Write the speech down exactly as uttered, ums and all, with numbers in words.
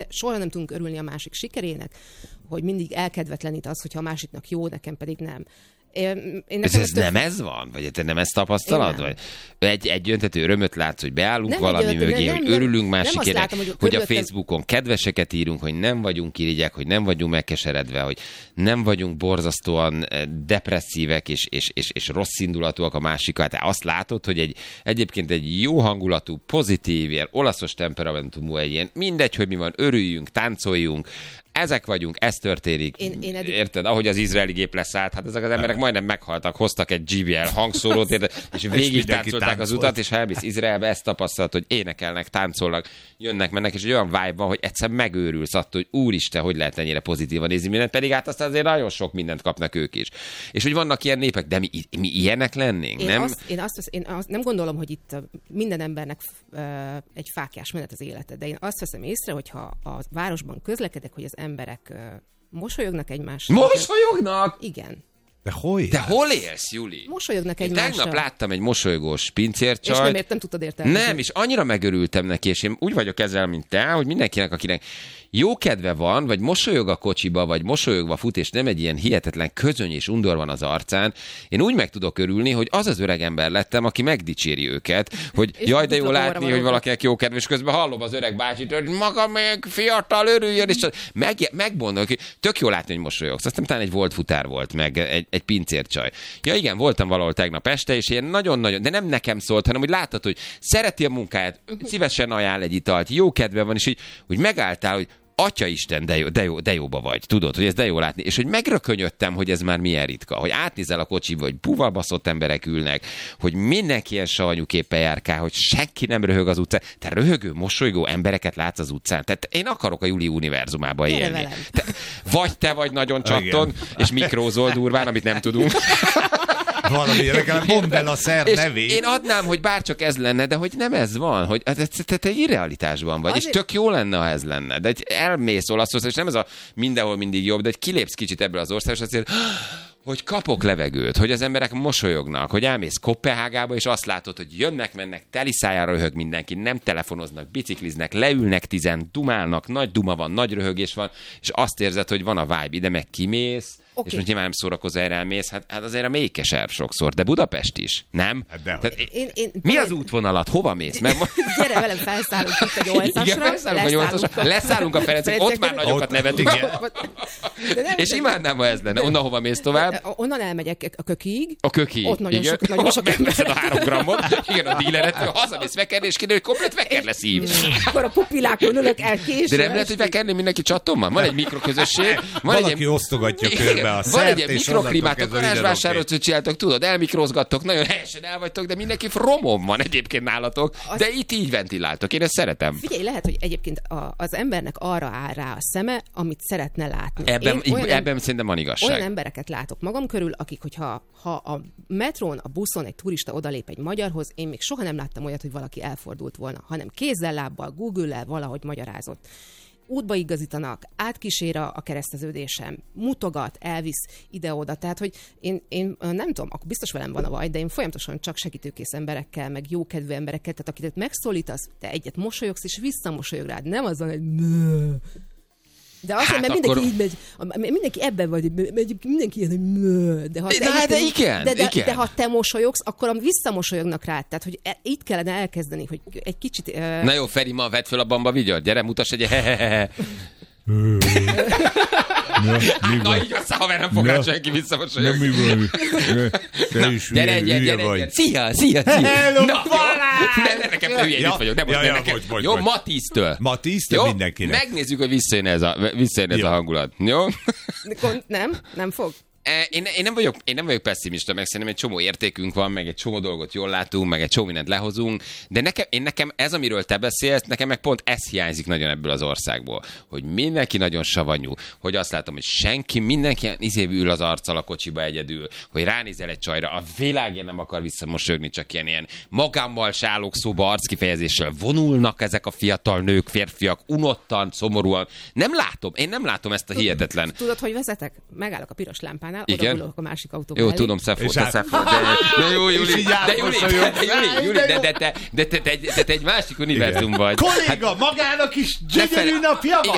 soha nem tudunk örülni a másik sikerének, hogy mindig elkedvetlenít az, hogyha a másiknak jó, nekem pedig nem. Én, én ez ez nem ez van? Vagy te nem ezt tapasztalod? Vagy egy, egy öntető örömöt látsz, hogy beállunk nem valami mögé, nem, hogy nem, örülünk másikének, hogy, hogy a Facebookon kedveseket írunk, hogy nem vagyunk irigyek, hogy nem vagyunk megkeseredve, hogy nem vagyunk borzasztóan depresszívek és, és, és, és rossz indulatúak a másikkal. Te azt látod, hogy egy, egyébként egy jó hangulatú, pozitív, ilyen olaszos temperamentumú, egy ilyen mindegy, hogy mi van, örüljünk, táncoljunk, ezek vagyunk, ez történik. Én, én eddig... Érted? Ahogy az izraeli gép leszállt, hát ezek az emberek majdnem meghaltak, hoztak egy gé bé el hangszórót, érted? És végig táncolták az utat, és ha elmész Izraelbe, ezt tapasztalat, hogy énekelnek, táncolnak, jönnek, mennek, és egy olyan vibe van, hogy egyszer megőrülsz attól, hogy úristen, hogy lehet ennyire pozitívan nézni mindent, pedig hát aztán azért nagyon sok mindent kapnak ők is. És hogy vannak ilyen népek, de mi, mi ilyenek lennénk, én nem? Azt, én, azt, én azt nem gondolom, hogy itt minden embernek uh, egy fáklyás menet az élete, de én azt veszem észre, hogyha a városban közlekedek, hogy az emberek uh, mosolyognak egymásra. Mosolyognak? Igen. De hol élsz? De hol élsz, Juli? Mosolyognak Én egymásra. tegnap láttam egy mosolygós pincércsajt. És nem, ért, nem tudtad értelmezni. Nem, és annyira megörültem neki, és én úgy vagyok ezzel, mint te, hogy mindenkinek, akinek jó kedve van, vagy mosolyog a kocsiba, vagy mosolyogva fut, és nem egy ilyen hihetetlen közöny és undor van az arcán, én úgy meg tudok örülni, hogy az az öreg ember lettem, aki megdicséri őket, hogy jaj, de jó látni, hogy valakinek jó kedve, és közben hallom az öreg bácsit, hogy maga még fiatal, örüljön, és meg, megmondom, hogy tök jó látni, hogy mosolyogsz. Aztán talán egy volt futár volt, meg egy, egy pincércsaj. Ja igen, voltam valahol tegnap este, és ilyen nagyon-nagyon, de nem nekem szólt, hanem hogy láttad, hogy szereti a munkáját, szívesen ajánl egy italt, jó kedve van, és így, hogy megálltál, hogy Atyaisten, de, jó, de, jó, de jóba vagy, tudod, hogy ez de jó látni. És hogy megrökönyödtem, hogy ez már milyen ritka, hogy átnézel a kocsiba, hogy buvalbaszott emberek ülnek, hogy mindenki ilyen savanyú képpel járkál, hogy senki nem röhög az utcán. Te röhögő, mosolygó embereket látsz az utcán. Tehát én akarok a Juli univerzumában élni. Te, vagy te vagy nagyon csatton, és mikrózol durván, amit nem tudunk. Valami, legalább mondd el a szer nevét. Én adnám, hogy bárcsak ez lenne, de hogy nem ez van, hogy te, te, te irrealitásban vagy, azért... és tök jó lenne, ha ez lenne. De egy elmész Olaszország, és nem ez a mindenhol mindig jobb, de egy kilépsz kicsit ebből az országból, és azért, hogy kapok levegőt, hogy az emberek mosolyognak, hogy elmész Koppenhágába, és azt látod, hogy jönnek, mennek, teli szájára röhög mindenki, nem telefonoznak, bicikliznek, leülnek tizen, dumálnak, nagy duma van, nagy röhögés van, és azt érzed, hogy van a vibe, ide meg kimész, okay. És most nyilván nem szórakozol, erre elmész, hát, hát azért a mékeserv sokszor, de Budapest is, nem? Hát Tehát, én, én, mi az útvonalat? Hova mész? Mert... Gyere velem, felszállunk itt a nyolcasra. Igen, felszállunk a nyolcasra, leszállunk a Ferencig, ott már nagyokat nevetünk. És imádnám, ha ez lenne. Onnan hova mész tovább? Onnan elmegyek a Kökiig. A Kökiig. Ott nagyon sok, nagyon sok ember. a három grammot. Igen, a díleret, hazamész vekerni, és kiderül, hogy komplet veker lesz ív. Akkor a pupilákon ülök el később. De nem lehet, hogy vekerni mindenki csattommal? Van egy mikroközösség. Valaki osztogatja körbe a szert, egy mikroklimátok, garázsvásárot, hogy csináltok, tudod, elmikrozgattok, nagyon helyesen el vagytok, de mindenki romon van egyébként nálatok, de az... itt így ventiláltok, én ezt szeretem. Figyelj, lehet, hogy egyébként a, az embernek arra áll rá a szeme, amit szeretne látni. Ebben, én olyan, ebben szerintem van igazság. Olyan embereket látok magam körül, akik, hogyha ha a metrón, a buszon egy turista odalép egy magyarhoz, én még soha nem láttam olyat, hogy valaki elfordult volna, hanem kézzel, lábbal, Google-lel valahogy magyarázott. Útba igazítanak, átkísér a kereszteződésem, mutogat, elvisz ide-oda. Tehát, hogy én, én nem tudom, akkor biztos velem van a baj, de én folyamatosan csak segítőkész emberekkel, meg jókedvű emberekkel, tehát akiket megszólítasz, te egyet mosolyogsz, és visszamosolyog rád. Nem az van, hogy de azért, hát mert mindenki akkor... így megy, mindenki ebben vagy, megy, mindenki ilyen, hogy de, ha de, de, de igen, de, de, igen. De ha te mosolyogsz, akkor visszamosolyognak rád. Tehát, hogy e, itt kellene elkezdeni, hogy egy kicsit... Uh... Na jó, Feri, ma vedd föl a bamba vigyort, gyere, mutass egy hehehehe. Na, Na így aztán, haver, nem fog rá senki visszamosolyogni. Nem mi van. Te is gyere, hülye, gyere, hülye gyere, vagy. gyere. Szia, szia, szia. Hello, Na, ne, ne, nekem ne hülye, itt vagyok. Nem, ja, ne, ja, nekem. bocs, bocs, Jó, bocs. ma tíztől. Ma tíztől mindenkinek. Megnézzük, hogy visszajön ez a, visszajön ez a hangulat. Jó? Nem, nem fog. Én, én, nem vagyok, én nem vagyok pessimista, meg szerintem egy csomó értékünk van, meg egy csomó dolgot jól látunk, meg egy csomó mindent lehozunk, de nekem, én nekem ez, amiről te beszélsz, nekem meg pont ez hiányzik nagyon ebből az országból, hogy mindenki nagyon savanyú, hogy azt látom, hogy senki, mindenki izébb ül az arccal a kocsiba egyedül, hogy ránézel egy csajra, a világén nem akar visszamosolyogni, csak ilyen, ilyen magámmal se állok szóba arckifejezéssel vonulnak ezek a fiatal nők, férfiak, unottan, szomorúan. Nem látom, én nem látom ezt a hihetetlen. Tudod, hogy vezetek? Megállok a piros lámpánál, igen? oda a másik autóba. Jó, elé. tudom, Szefó, te Szefó, de... De jó, Juli, de Juli, de Juli, de te, de te, de te egy másik univerzum vagy. Kolléga, magának is gyönyörű napja van!